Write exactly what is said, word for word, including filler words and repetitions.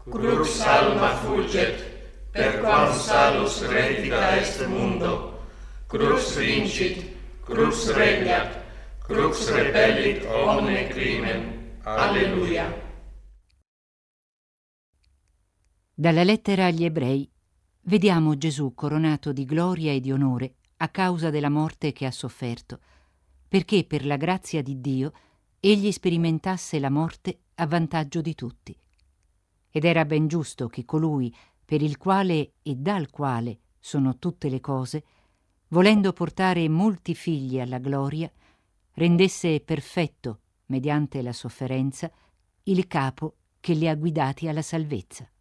crux alma fulget, per quam salus retica est mundo, crux vincit, crux regnat, crux repellit omne crimen. Alleluia. Dalla lettera agli Ebrei vediamo Gesù coronato di gloria e di onore a causa della morte che ha sofferto, perché per la grazia di Dio egli sperimentasse la morte a vantaggio di tutti. Ed era ben giusto che colui per il quale e dal quale sono tutte le cose, volendo portare molti figli alla gloria, rendesse perfetto, mediante la sofferenza, il capo che li ha guidati alla salvezza.